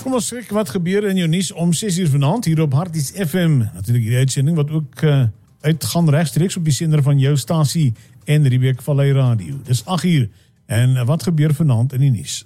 kom ons kyk wat gebeur in jou nuus om 6 uur vanaand hier op Harties FM. Natuurlik die uitsending wat ook uitgaan regstreeks op die sender van jou stasie en Riebeek Vallei Radio. Dis 8 uur en wat gebeur vanaand in die nuus?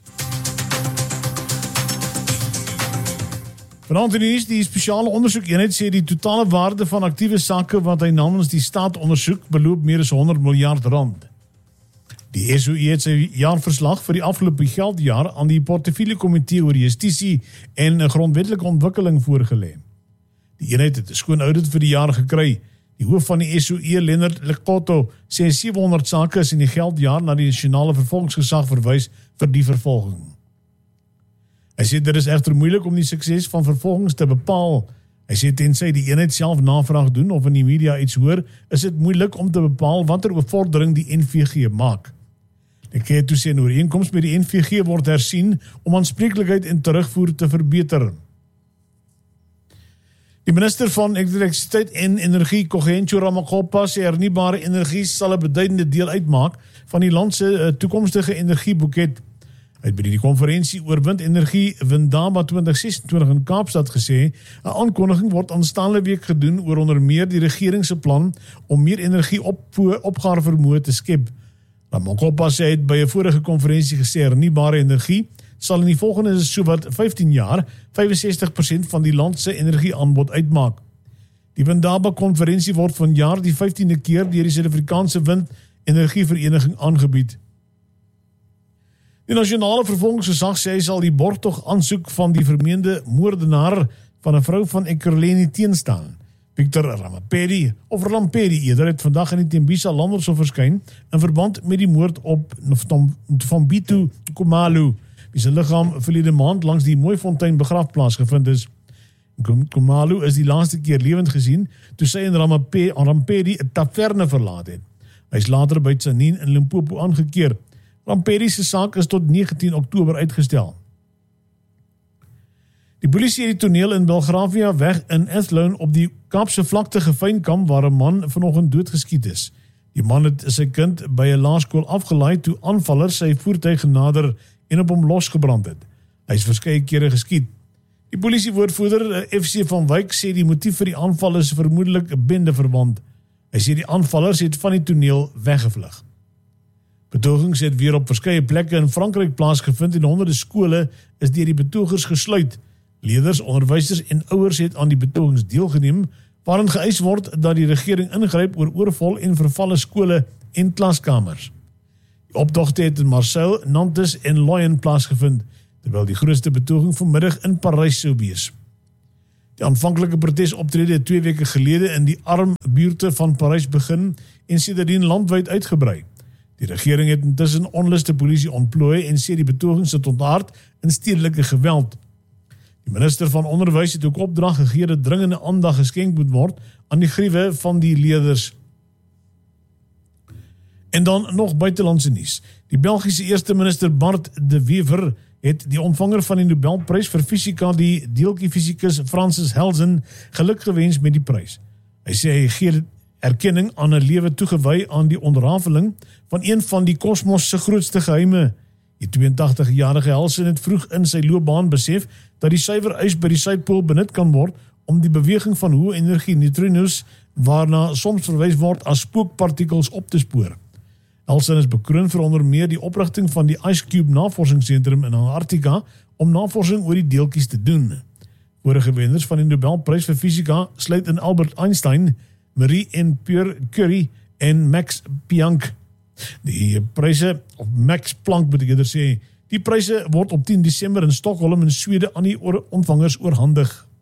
Vanaand in die nuus, die spesiale ondersoekeenheid sê die totale waarde van aktiewe sake wat hy namens die staat ondersoek beloop meer as 100 miljard rand. Die SOE het sy jaarverslag vir die afgelope geldjaar aan die portefeuljekomitee oor justisie en grondwetlike ontwikkeling voorgelê. Die eenheid het 'n skoon audit vir die jaar gekry. Die hoof van die SOE, Leonard Lekotto, sê 700 sake is in die geldjaar na die nasionale vervolgingsgesag verwys vir die vervolging. Hy sê dit is egter moeilik om die sukses van vervolgings te bepaal. Hy sê tensy die eenheid self navraag doen of in die media iets hoor, is dit moeilik om te bepaal watter bevordering die NVG maak. Lekotto sê 'n ooreenkoms met die NVG word hersien om aanspreeklikheid en terugvoer te verbeter. Die minister van elektrisiteit en energie, Kogentjie Ramokgopa, sê hernubare energie sal 'n beduidende deel uitmaak van die land se toekomstige energieboeket. Hy het by die konferensie oor windenergie Windaba 2026 in Kaapstad gesê, 'n aankondiging word aanstaande week gedoen oor onder meer die regering se plan om meer energie opgaar vermoë te skep. Ramokgopa sê het by 'n vorige konferensie gesê hernubare energie sal in die volgende sowat 15 jaar 65% van die land se energieaanbod uitmaak. Die Windaba konferensie word vanjaar die 15de keer deur die Suid-Afrikaanse Windenergievereniging aangebied. Die nasionale vervolgingsgesag sê hy sal die borgtog aansoek van die vermeende moordenaar van 'n vrou van Ekurhuleni teenstaan. Victor Rampedi eerder het vandag in die Tembisa Landershof verskyn in verband met die moord op Mfumbitu Khumalo, wie se liggaam verlede maand langs die Mooifontein begrafplaas gevind is. Khumalo is die laaste keer lewend gesien toe sy en Rampedi 'n taverne verlaat het. Hy is later by Tsanin in Limpopo aangekeer. Rampedi se saak is tot 19 Oktober uitgestel. Die polisie het die toneel in Belgravia weg in Athlone op die Kaapse vlakte gefynkamp waar 'n man vanoggend doodgeskiet is. Die man het sy kind by 'n laerskool afgelaai toe aanvallers sy voertuig genader en op hom losgebrand het. Hy is verskeie kere geskiet. Die polisiewoordvoerder FC van Wyk sê die motief vir die aanval is vermoedelik 'n bendeverband. Hy sê die aanvallers het van die toneel weggevlug. Betogings het weer op verskeie plekke in Frankryk plaasgevind en honderde skole is deur die betogers gesluit. Leerders, onderwysers en ouers het aan die betogings deelgeneem, waarin geëis word dat die regering ingryp oor oorvol en vervalle skole en klaskamers. Die optogte het in Marseille, Nantes en Lyon plaasgevind, terwyl die grootste betoging vanmiddag in Parys sou wees. Die aanvanklike protesoptrede het 2 weke gelede in die arm buurte van Parys begin en sedertdien landwyd uitgebrei. Die regering het intussen onluste polisie ontplooi en sê die betogings het ontaard in stedelike geweld. Die minister van onderwys het ook opdrag gegee dat dringende aandag geskenk moet word aan die gruwe van die leerders. En dan nog buitelandse nuus. Die Belgiese eerste minister Bart de Wever het die ontvanger van die Nobelprys vir fisika, die deeltjiefisikus Francis Helsen, geluk gewens met die prys. Hy sê hy gee erkenning aan 'n lewe toegewy aan die ontrafeling van een van die kosmos se grootste geheime. Die 82-jarige Helsen het vroeg in sy loopbaan besef dat die suiwer ys by die suidpool benut kan word om die beweging van hoë energie neutrinos, waarna soms verwys word as spookpartikels, op te spoor. Helsen is bekroon vir onder meer die oprigting van die Ice Cube Navorsingsentrum in Antarktika om navorsing oor die deeltjies te doen. Vorige wenners van die Nobelprys vir fisika sluit in Albert Einstein, Marie en Pierre Curie en Max Planck. Die pryse, of Max Planck moet ek eerder sê, die pryse word op 10 Desember in Stockholm in Swede aan die ontvangers oorhandig.